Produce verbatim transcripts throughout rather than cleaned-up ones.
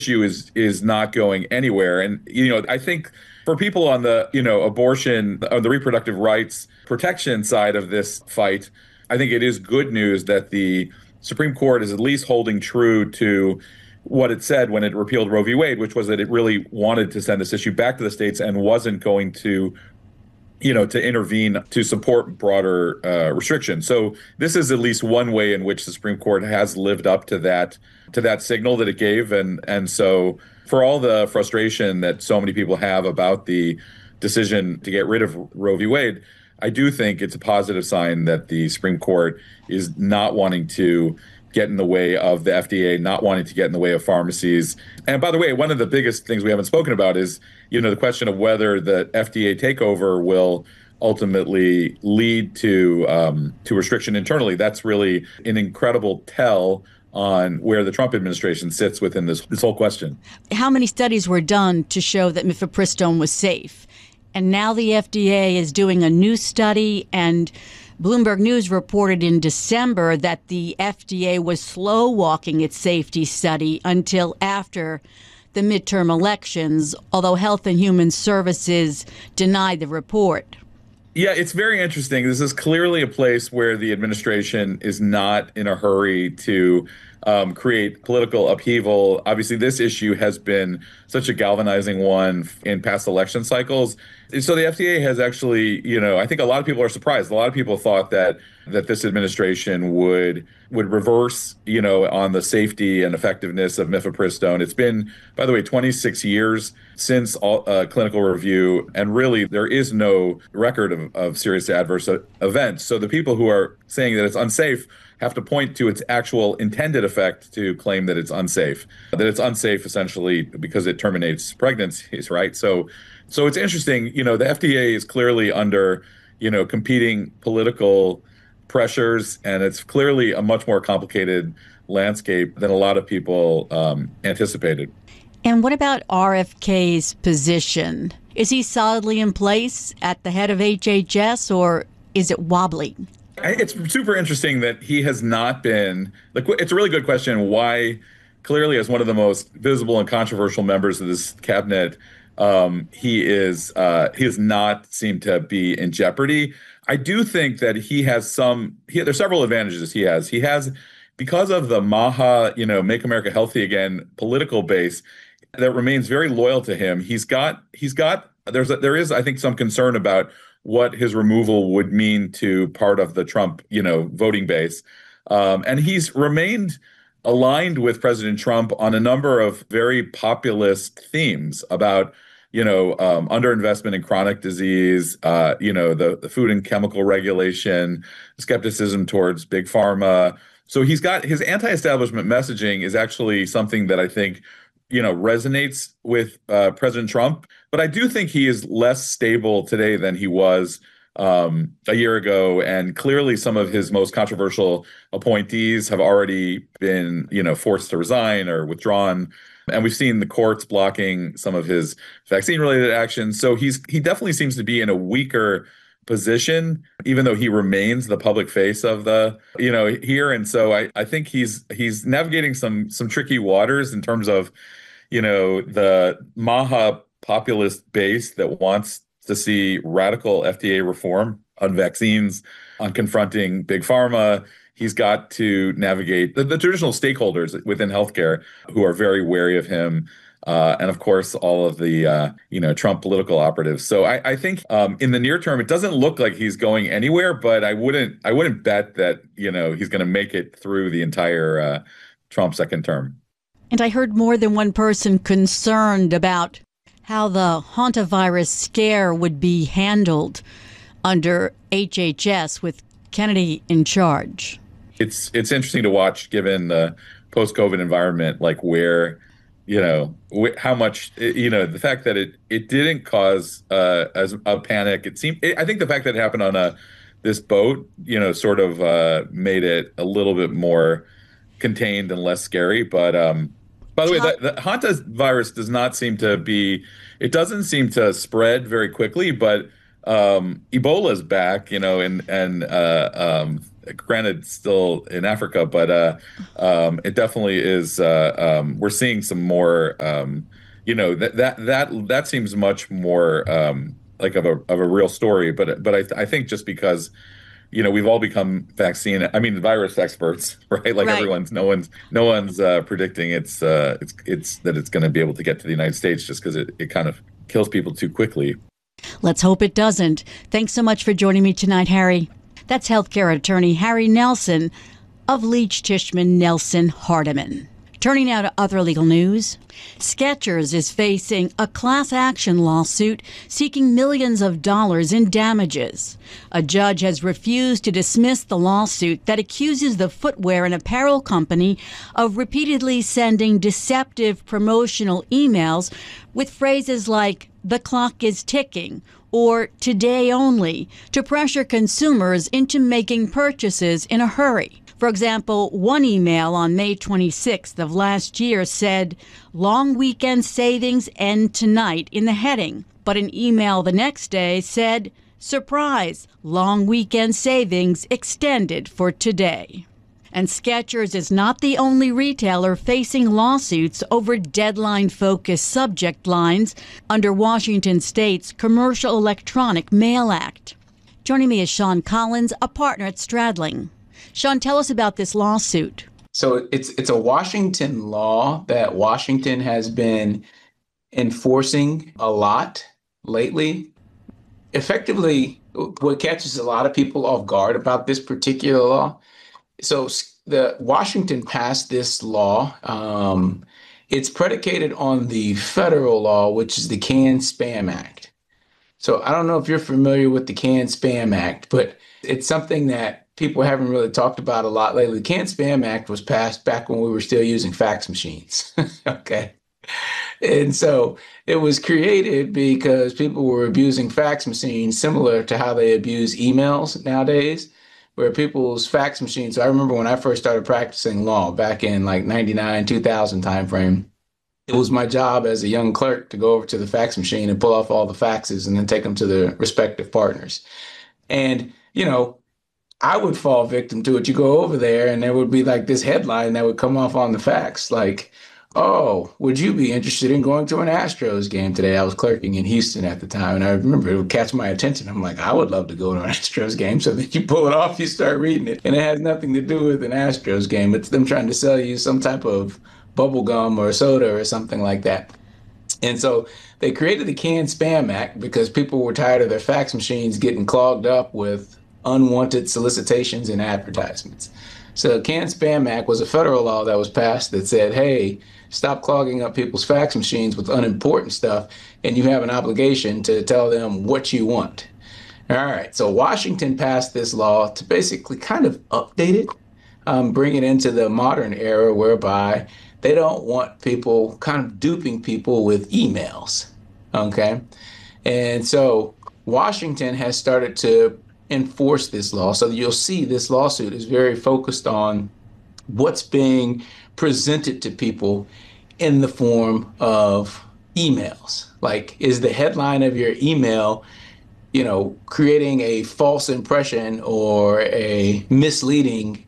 issue is is not going anywhere. And you know, I think for people on the you know abortion, on the reproductive rights protection side of this fight, I think it is good news that the Supreme Court is at least holding true to what it said when it repealed Roe v. Wade, which was that it really wanted to send this issue back to the states and wasn't going to you know, to intervene to support broader uh, restrictions. So this is at least one way in which the Supreme Court has lived up to that to that signal that it gave. And and so for all the frustration that so many people have about the decision to get rid of Roe v. Wade, I do think it's a positive sign that the Supreme Court is not wanting to get in the way of the F D A, not wanting to get in the way of pharmacies. And by the way, one of the biggest things we haven't spoken about is, you know, the question of whether the F D A takeover will ultimately lead to um, to restriction internally. That's really an incredible tell on where the Trump administration sits within this this whole question. How many studies were done to show that mifepristone was safe? And now the F D A is doing a new study, and Bloomberg News reported in December that the F D A was slow walking its safety study until after the midterm elections, although Health and Human Services denied the report. Yeah, it's very interesting. This is clearly a place where the administration is not in a hurry to um, create political upheaval. Obviously, this issue has been such a galvanizing one in past election cycles. So the F D A has actually, you know, I think a lot of people are surprised. A lot of people thought that that this administration would would reverse, you know, on the safety and effectiveness of mifepristone. It's been, by the way, twenty-six years since all, uh, clinical review, and really there is no record of, of serious adverse events. So the people who are saying that it's unsafe have to point to its actual intended effect to claim that it's unsafe, that it's unsafe essentially because it terminates pregnancies, right? So, so it's interesting, you know, the F D A is clearly under, you know, competing political pressures, and it's clearly a much more complicated landscape than a lot of people um, anticipated. And what about R F K's position? Is he solidly in place at the head of H H S, or is it wobbly? It's super interesting that he has not been, like, it's a really good question why, clearly as one of the most visible and controversial members of this cabinet, um, he is uh, he has not seemed to be in jeopardy. I do think that he has some, he, there's several advantages he has. He has, because of the MAHA, you know, Make America Healthy Again political base that remains very loyal to him. He's got, he's got, there's, a, there is, I think, some concern about what his removal would mean to part of the Trump, you know, voting base. Um, and he's remained aligned with President Trump on a number of very populist themes about, you know, um, underinvestment in chronic disease, uh, you know, the, the food and chemical regulation, skepticism towards big pharma. So he's got, his anti-establishment messaging is actually something that I think, you know, resonates with uh, President Trump. But I do think he is less stable today than he was um, a year ago. And clearly some of his most controversial appointees have already been, you know, forced to resign or withdrawn. And we've seen the courts blocking some of his vaccine-related actions. So he's he definitely seems to be in a weaker position, even though he remains the public face of the, you know, here. And so I, I think he's he's navigating some some tricky waters in terms of, you know, the MAHA populist base that wants to see radical F D A reform on vaccines, on confronting big pharma. He's got to navigate the, the traditional stakeholders within healthcare who are very wary of him. Uh, and of course, all of the, uh, you know, Trump political operatives. So I, I think um, in the near term, it doesn't look like he's going anywhere, but I wouldn't I wouldn't bet that, you know, he's going to make it through the entire uh, Trump second term. And I heard more than one person concerned about how the hantavirus scare would be handled under H H S with Kennedy in charge. It's it's interesting to watch, given the post-COVID environment, like where, you know, wh- how much, you know, the fact that it it didn't cause uh, as a panic. It seemed, it, I think the fact that it happened on a this boat, you know, sort of uh, made it a little bit more contained and less scary. But um, by the way, the, the hantavirus does not seem to be, it doesn't seem to spread very quickly, but um, Ebola is back, you know, and and uh, um, granted, still in Africa, but uh, um, it definitely is. Uh, um, we're seeing some more. Um, you know that that that that seems much more um, like of a of a real story. But but I I think just because, you know, we've all become vaccine, I mean, virus experts, right? Like Right. everyone's, no one's, no one's uh, predicting it's, uh, it's, it's that it's going to be able to get to the United States just because it, it kind of kills people too quickly. Let's hope it doesn't. Thanks so much for joining me tonight, Harry. That's healthcare attorney Harry Nelson of Leach, Tishman, Nelson, Hardiman. Turning now to other legal news. Skechers is facing a class action lawsuit seeking millions of dollars in damages. A judge has refused to dismiss the lawsuit that accuses the footwear and apparel company of repeatedly sending deceptive promotional emails with phrases like, "the clock is ticking," or "today only," to pressure consumers into making purchases in a hurry. For example, one email on May twenty-sixth of last year said, "Long weekend savings end tonight" in the heading. But an email the next day said, "Surprise, long weekend savings extended for today." And Skechers is not the only retailer facing lawsuits over deadline-focused subject lines under Washington State's Commercial Electronic Mail Act. Joining me is Sean Collins, a partner at Stradling. Sean, tell us about this lawsuit. So it's it's a Washington law that Washington has been enforcing a lot lately. Effectively, what catches a lot of people off guard about this particular law. So the Washington passed this law. Um, it's predicated on the federal law, which is the CAN-SPAM Act. So I don't know if you're familiar with the CAN-SPAM Act, but it's something that people haven't really talked about a lot lately. The CAN-SPAM Act was passed back when we were still using fax machines. Okay. And so it was created because people were abusing fax machines similar to how they abuse emails nowadays, where people's fax machines. So I remember when I first started practicing law back in like ninety-nine, two thousand timeframe, it was my job as a young clerk to go over to the fax machine and pull off all the faxes and then take them to the respective partners. And, you know, I would fall victim to it. You go over there and there would be like this headline that would come off on the fax, like, "Oh, would you be interested in going to an Astros game today?" I was clerking in Houston at the time, and I remember it would catch my attention. I'm like, I would love to go to an Astros game. So then you pull it off, you start reading it, and it has nothing to do with an Astros game. It's them trying to sell you some type of bubble gum or soda or something like that. And so they created the CAN-SPAM Act because people were tired of their fax machines getting clogged up with unwanted solicitations and advertisements. So the CAN-SPAM Act was a federal law that was passed that said, hey, stop clogging up people's fax machines with unimportant stuff, and you have an obligation to tell them what you want. All right, so Washington passed this law to basically kind of update it, um, bring it into the modern era whereby they don't want people kind of duping people with emails, okay? And so Washington has started to enforce this law. So you'll see this lawsuit is very focused on what's being presented to people in the form of emails. Like, is the headline of your email, you know, creating a false impression or a misleading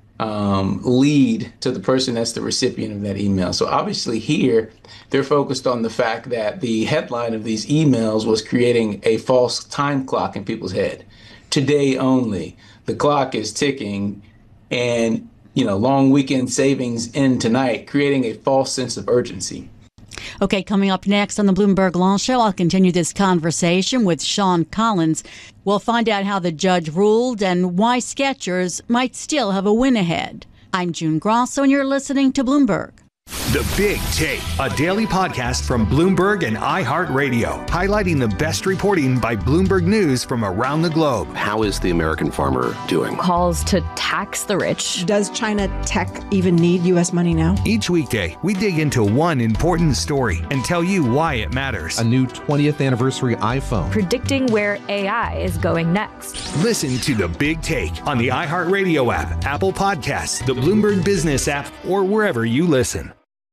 um, lead to the person that's the recipient of that email? So obviously here, they're focused on the fact that the headline of these emails was creating a false time clock in people's head. Today only, the clock is ticking, and, you know, long weekend savings end tonight, creating a false sense of urgency. Okay, coming up next on the Bloomberg Law Show, I'll continue this conversation with Sean Collins. We'll find out how the judge ruled and why Skechers might still have a win ahead. I'm June Grosso, and you're listening to Bloomberg. The Big Take, a daily podcast from Bloomberg and iHeartRadio, highlighting the best reporting by Bloomberg News from around the globe. How is the American farmer doing? Calls to tax the rich. Does China tech even need U S money now? Each weekday, we dig into one important story and tell you why it matters. A new twentieth anniversary iPhone. Predicting where A I is going next. Listen to The Big Take on the iHeartRadio app, Apple Podcasts, the Bloomberg Business app, or wherever you listen.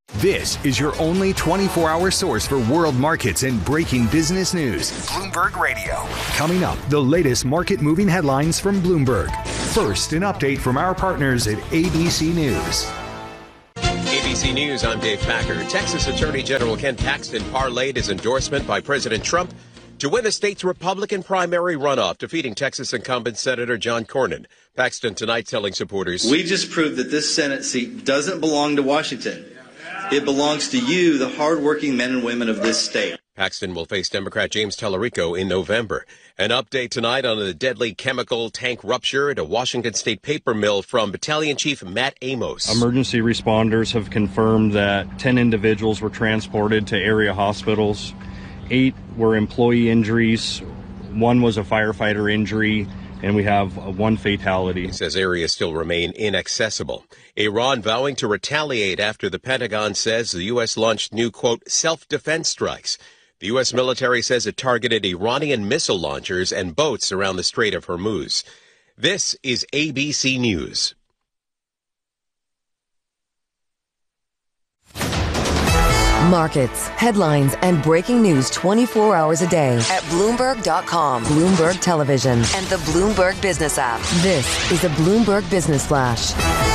This is your only twenty-four hour source for world markets and breaking business news. Bloomberg Radio. Coming up, the latest market moving headlines from Bloomberg. First, an update from our partners at A B C News. A B C News, I'm Dave Packer. Texas Attorney General Ken Paxton parlayed his endorsement by President Trump to win the state's Republican primary runoff, defeating Texas incumbent Senator John Cornyn. Paxton tonight telling supporters, "We just proved that this Senate seat doesn't belong to Washington. It belongs to you, the hardworking men and women of this state." Paxton will face Democrat James Tallarico in November. An update tonight on the deadly chemical tank rupture at a Washington State paper mill from Battalion Chief Matt Amos. Emergency responders have confirmed that ten individuals were transported to area hospitals. Eight were employee injuries. One was a firefighter injury. And we have one fatality. He says areas still remain inaccessible. Iran vowing to retaliate after the Pentagon says the U S launched new, quote, self-defense strikes. The U S military says it targeted Iranian missile launchers and boats around the Strait of Hormuz. This is A B C News. Markets, headlines, and breaking news twenty-four hours a day at Bloomberg dot com, Bloomberg Television, and the Bloomberg Business app. This is a Bloomberg Business Flash.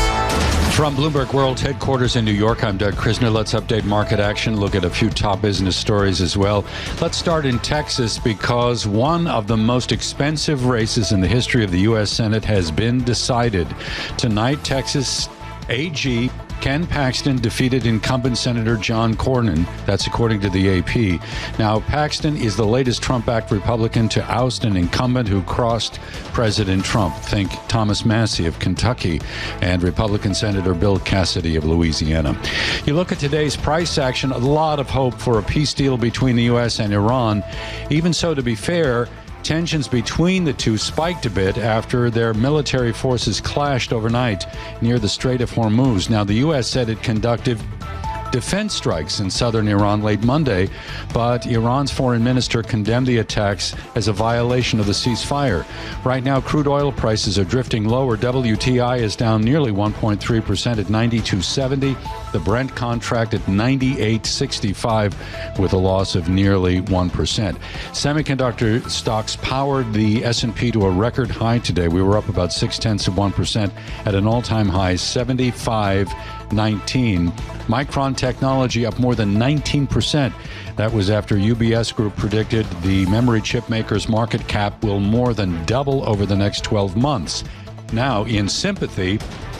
From Bloomberg World Headquarters in New York, I'm Doug Krisner. Let's update market action, look at a few top business stories as well. Let's start in Texas because one of the most expensive races in the history of the U S Senate has been decided. Tonight, Texas A G Ken Paxton defeated incumbent Senator John Cornyn. That's according to the A P. Now, Paxton is the latest Trump-backed Republican to oust an incumbent who crossed President Trump. Think Thomas Massie of Kentucky and Republican Senator Bill Cassidy of Louisiana. You look at today's price action, a lot of hope for a peace deal between the U S and Iran. Even so, to be fair, tensions between the two spiked a bit after their military forces clashed overnight near the Strait of Hormuz. Now, the U S said it conducted defense strikes in southern Iran late Monday, but Iran's foreign minister condemned the attacks as a violation of the ceasefire. Right now, crude oil prices are drifting lower. W T I is down nearly one point three percent at ninety-two seventy. The Brent contract at ninety-eight sixty-five with a loss of nearly one percent. Semiconductor stocks powered the S and P to a record high today. We were up about six tenths of one percent at an all-time high, seventy-five nineteen. Micron Technology up more than nineteen percent. That was after U B S Group predicted the memory chip maker's market cap will more than double over the next twelve months. Now, in sympathy,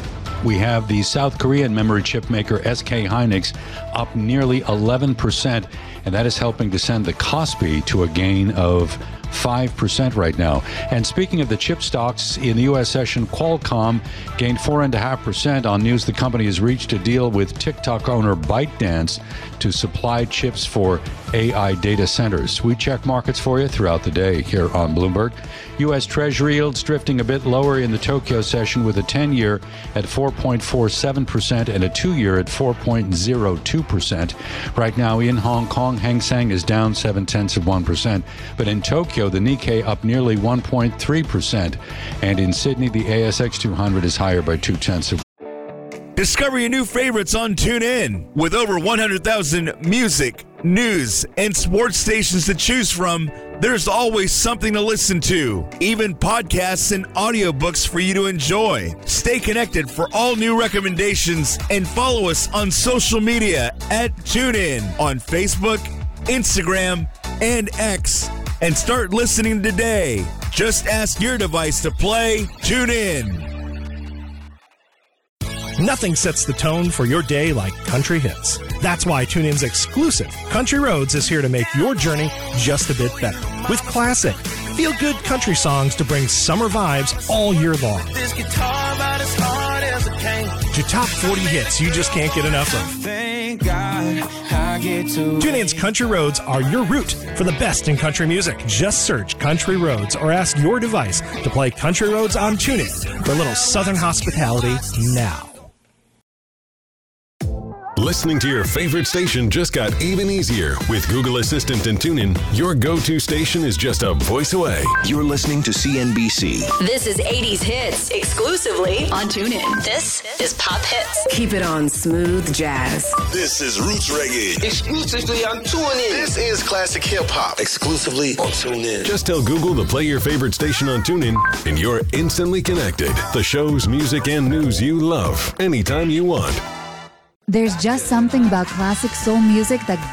we have the South Korean memory chip maker S K Hynix up nearly eleven percent, and that is helping to send the Kospi to a gain of five percent right now. And speaking of the chip stocks in the U S session, Qualcomm gained four point five percent on news the company has reached a deal with TikTok owner ByteDance to supply chips for A I data centers. We check markets for you throughout the day here on Bloomberg. U S Treasury yields drifting a bit lower in the Tokyo session with a ten-year at four point four seven percent and a two-year at four point zero two percent. Right now in Hong Kong, Hang Seng is down seven tenths of one percent, but in Tokyo, the Nikkei up nearly one point three percent, and in Sydney, the A S X two hundred is higher by two tenths of. Discover your new favorites on TuneIn. With over one hundred thousand music, news, and sports stations to choose from, there's always something to listen to. Even podcasts and audiobooks for you to enjoy. Stay connected for all new recommendations and follow us on social media at TuneIn on Facebook, Instagram, and X. And start listening today. Just ask your device to play TuneIn. Nothing sets the tone for your day like country hits. That's why TuneIn's exclusive Country Roads is here to make your journey just a bit better. With classic, feel-good country songs to bring summer vibes all year long. This guitar about as hard as it can. To top forty hits you just can't get enough of. Thank God I get to TuneIn's Country Roads are your route for the best in country music. Just search Country Roads or ask your device to play Country Roads on TuneIn for a little southern hospitality now. Listening to your favorite station just got even easier. With Google Assistant and TuneIn, your go-to station is just a voice away. You're listening to C N B C. This is eighties hits exclusively on TuneIn. This is Pop Hits. Keep it on Smooth Jazz. This is Roots Reggae. Exclusively on TuneIn. This is Classic Hip Hop. Exclusively on TuneIn. Just tell Google to play your favorite station on TuneIn, and you're instantly connected. The shows, music, and news you love anytime you want. There's just something about classic soul music that